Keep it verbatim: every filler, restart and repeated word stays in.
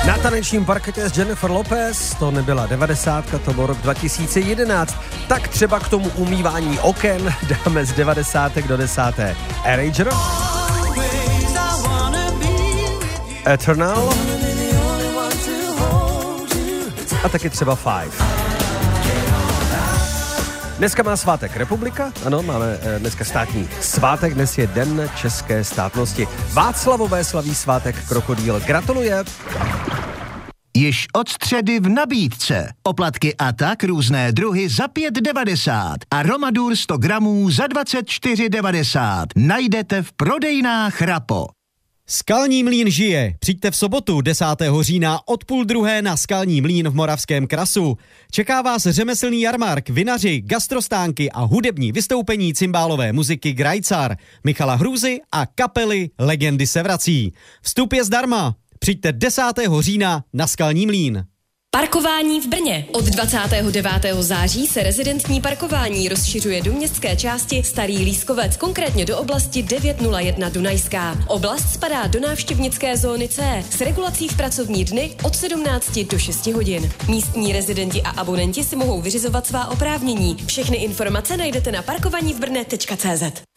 Na tanečním parketě s Jennifer Lopez, to nebyla devadesátka, to byl rok dva tisíce jedenáct. Tak třeba k tomu umývání oken dáme z devadesátek do desáté. Erasure, Eternal a taky třeba Five. Dneska má svátek republika, ano, máme e, dneska státní svátek, dnes je den české státnosti. Václavové slaví svátek Krokodýl, gratuluje. Již od středy v nabídce. Oplatky a tak různé druhy za pět devadesát a Romadur sto gramů za dvacet čtyři devadesát. Najdete v prodejnách Rapo. Skalní mlýn žije. Přijďte v sobotu desátého října od půl druhé na Skalní mlýn v Moravském Krasu. Čeká vás řemeslný jarmark, vinaři, gastrostánky a hudební vystoupení cymbálové muziky Grajcar, Michala Hrůzy a kapely Legendy se vrací. Vstup je zdarma. Přijďte desátého října na Skalní mlýn. Parkování v Brně. Od dvacátého devátého září se rezidentní parkování rozšiřuje do městské části Starý Lískovec, konkrétně do oblasti devět nula jedna Dunajská. Oblast spadá do návštěvnické zóny C s regulací v pracovní dny od sedmnácti do šesti hodin. Místní rezidenti a abonenti si mohou vyřizovat svá oprávnění. Všechny informace najdete na parkovanívbrne tečka cé zet.